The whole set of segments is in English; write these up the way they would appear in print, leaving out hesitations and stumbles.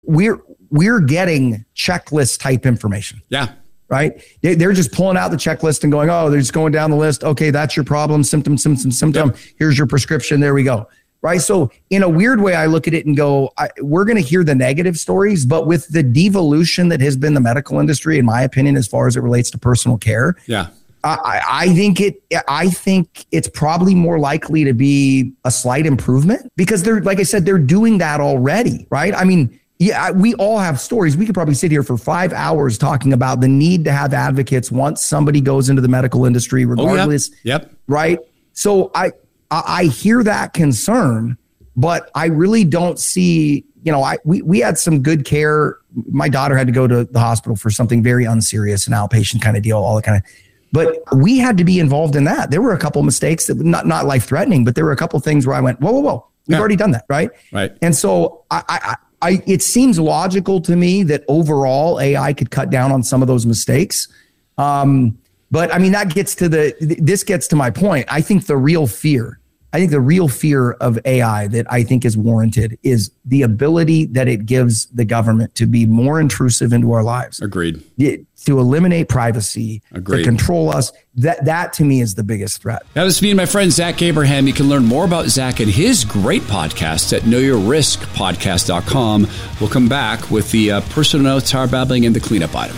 we're getting checklist type information. Yeah. Right. They're just pulling out the checklist and going, oh, they're just going down the list. Okay, that's your problem. Symptom. Yep. Here's your prescription. There we go. Right. So in a weird way, I look at it and go, we're going to hear the negative stories, but with the devolution that has been the medical industry, in my opinion, as far as it relates to personal care. Yeah. I think it's probably more likely to be a slight improvement because they're, like I said, they're doing that already. Right. I mean, yeah, we all have stories. We could probably sit here for 5 hours talking about the need to have advocates once somebody goes into the medical industry, regardless. Oh, yep. Right. So I hear that concern, but I really don't see, we had some good care. My daughter had to go to the hospital for something very unserious, an outpatient kind of deal, all that kind of, but we had to be involved in that. There were a couple of mistakes that not life-threatening, but there were a couple of things where I went, whoa. We've already done that. Right. Right. And so it seems logical to me that overall AI could cut down on some of those mistakes. But I mean, this gets to my point. I think the real fear of AI that I think is warranted is the ability that it gives the government to be more intrusive into our lives. Agreed. To eliminate privacy, to control us. That to me is the biggest threat. That was me and my friend Zach Abraham. You can learn more about Zach and his great podcast at knowyourriskpodcast.com. We'll come back with the personal notes, our babbling, and the cleanup item.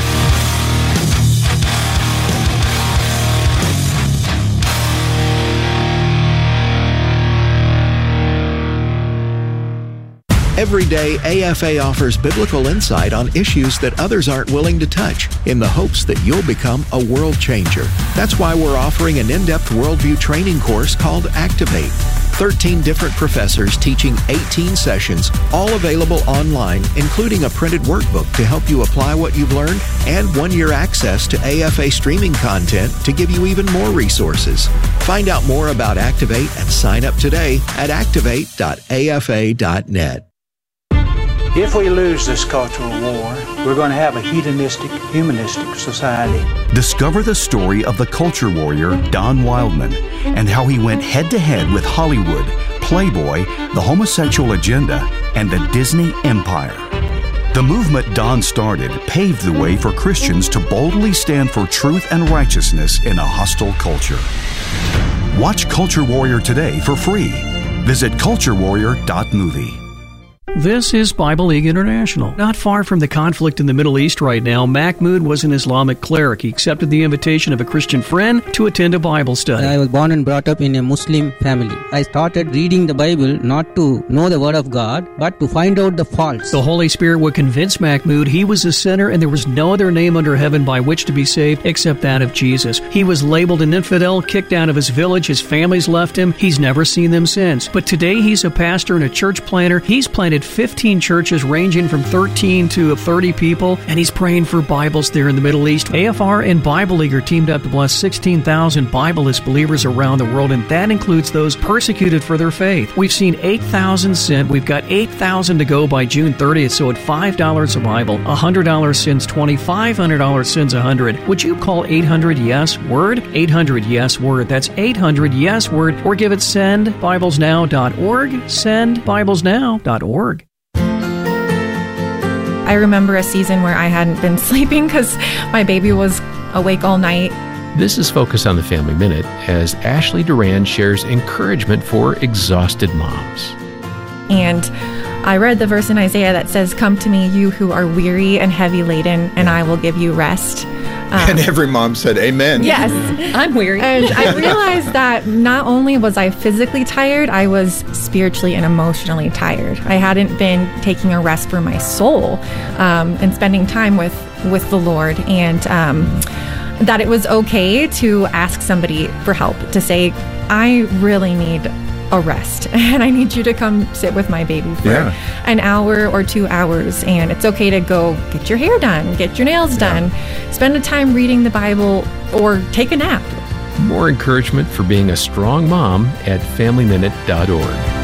Every day, AFA offers biblical insight on issues that others aren't willing to touch in the hopes that you'll become a world changer. That's why we're offering an in-depth worldview training course called Activate. 13 different professors teaching 18 sessions, all available online, including a printed workbook to help you apply what you've learned and 1-year access to AFA streaming content to give you even more resources. Find out more about Activate and sign up today at activate.afa.net. If we lose this cultural war, we're going to have a hedonistic, humanistic society. Discover the story of the culture warrior Don Wildman and how he went head-to-head with Hollywood, Playboy, the homosexual agenda, and the Disney empire. The movement Don started paved the way for Christians to boldly stand for truth and righteousness in a hostile culture. Watch Culture Warrior today for free. Visit culturewarrior.movie. This is Bible League International. Not far from the conflict in the Middle East right now, Mahmoud was an Islamic cleric. He accepted the invitation of a Christian friend to attend a Bible study. I was born and brought up in a Muslim family. I started reading the Bible not to know the Word of God, but to find out the faults. The Holy Spirit would convince Mahmoud he was a sinner and there was no other name under heaven by which to be saved except that of Jesus. He was labeled an infidel, kicked out of his village, his family's left him. He's never seen them since. But today he's a pastor and a church planter. He's planted 15 churches ranging from 13 to 30 people, and he's praying for Bibles there in the Middle East. AFR and Bible League are teamed up to bless 16,000 Bibleless believers around the world, and that includes those persecuted for their faith. We've seen 8,000 sent. We've got 8,000 to go by June 30th, so at $5 a Bible, $100 sends 20, $500 sends 100. Would you call 800-YES-WORD? 800-YES-WORD. That's 800-YES-WORD, or give it sendbiblesnow.org, sendbiblesnow.org. I remember a season where I hadn't been sleeping because my baby was awake all night. This is Focus on the Family Minute as Ashley Duran shares encouragement for exhausted moms. And I read the verse in Isaiah that says, "Come to me, you who are weary and heavy laden, and I will give you rest." And every mom said, amen. Yes, I'm weary. And I realized that not only was I physically tired, I was spiritually and emotionally tired. I hadn't been taking a rest for my soul and spending time with the Lord. And that it was okay to ask somebody for help, to say, I really need a rest and I need you to come sit with my baby for an hour or 2 hours, and it's okay to go get your hair done, get your nails done, spend the time reading the Bible, or take a nap. More encouragement for being a strong mom at FamilyMinute.org.